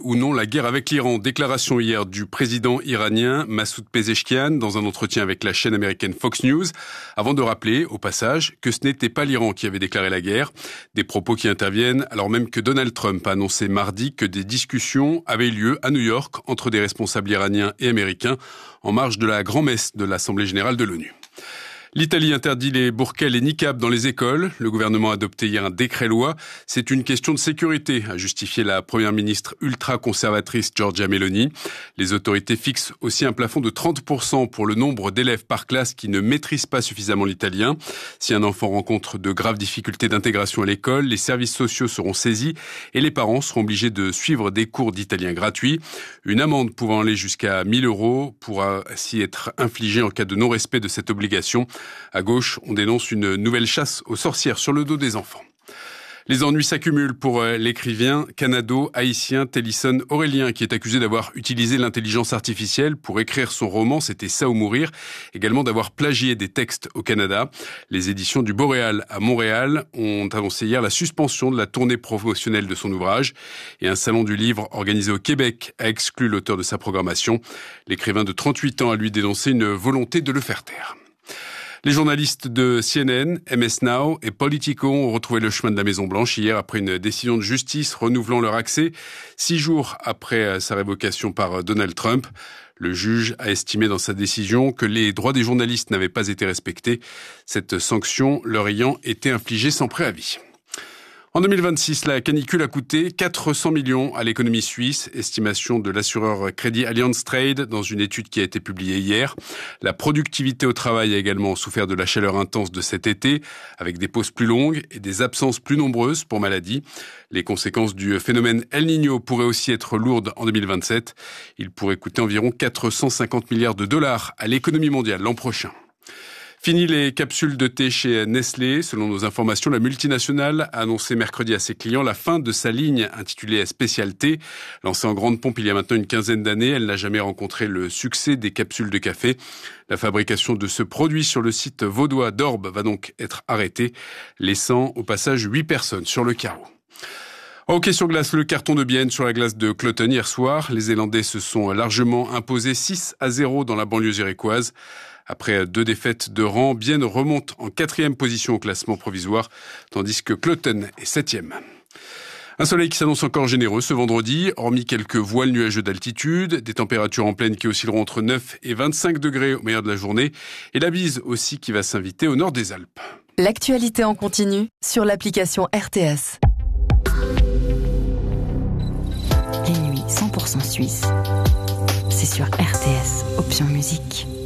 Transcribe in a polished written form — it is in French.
ou non la guerre avec l'Iran. Déclaration hier du président iranien Massoud Pezeshkian dans un entretien avec la chaîne américaine Fox News, avant de rappeler au passage que ce n'était pas l'Iran qui avait déclaré la guerre. Des propos qui interviennent alors même que Donald Trump a annoncé mardi que des discussions avaient eu lieu à New York entre des responsables iraniens et américains en marge de la grand-messe de l'Assemblée générale de l'ONU. L'Italie interdit les burkas et les niqabs dans les écoles. Le gouvernement a adopté hier un décret-loi. C'est une question de sécurité, a justifié la première ministre ultra-conservatrice Giorgia Meloni. Les autorités fixent aussi un plafond de 30% pour le nombre d'élèves par classe qui ne maîtrisent pas suffisamment l'italien. Si un enfant rencontre de graves difficultés d'intégration à l'école, les services sociaux seront saisis et les parents seront obligés de suivre des cours d'italien gratuits. Une amende pouvant aller jusqu'à 1 000 € pourra ainsi être infligée en cas de non-respect de cette obligation. À gauche, on dénonce une nouvelle chasse aux sorcières sur le dos des enfants. Les ennuis s'accumulent pour l'écrivain canado-haïtien Télisson Aurélien, qui est accusé d'avoir utilisé l'intelligence artificielle pour écrire son roman « C'était ça ou mourir », également d'avoir plagié des textes au Canada. Les éditions du Boréal à Montréal ont annoncé hier la suspension de la tournée promotionnelle de son ouvrage. Et un salon du livre organisé au Québec a exclu l'auteur de sa programmation. L'écrivain de 38 ans a lui dénoncé une volonté de le faire taire. Les journalistes de CNN, MS Now et Politico ont retrouvé le chemin de la Maison-Blanche hier après une décision de justice renouvelant leur accès 6 jours après sa révocation par Donald Trump. Le juge a estimé dans sa décision que les droits des journalistes n'avaient pas été respectés, cette sanction leur ayant été infligée sans préavis. En 2026, la canicule a coûté 400 millions à l'économie suisse, estimation de l'assureur Crédit Allianz Trade dans une étude qui a été publiée hier. La productivité au travail a également souffert de la chaleur intense de cet été, avec des pauses plus longues et des absences plus nombreuses pour maladie. Les conséquences du phénomène El Niño pourraient aussi être lourdes en 2027. Il pourrait coûter environ 450 milliards de dollars à l'économie mondiale l'an prochain. Fini les capsules de thé chez Nestlé. Selon nos informations, la multinationale a annoncé mercredi à ses clients la fin de sa ligne intitulée Spécial Thé. Lancée en grande pompe il y a maintenant une quinzaine d'années, elle n'a jamais rencontré le succès des capsules de café. La fabrication de ce produit sur le site vaudois d'Orbe va donc être arrêtée, laissant au passage 8 personnes sur le carreau. Hockey sur glace, le carton de Bienne sur la glace de Cloton hier soir. Les Zélandais se sont largement imposés 6-0 dans la banlieue zurichoise. Après 2 défaites de rang, Bienne remonte en 4e position au classement provisoire, tandis que Cloton est 7e. Un soleil qui s'annonce encore généreux ce vendredi, hormis quelques voiles nuageux d'altitude, des températures en plaine qui oscilleront entre 9 et 25 degrés au meilleur de la journée, et la bise aussi qui va s'inviter au nord des Alpes. L'actualité en continu sur l'application RTS. Les nuits 100% suisses, c'est sur RTS, option musique.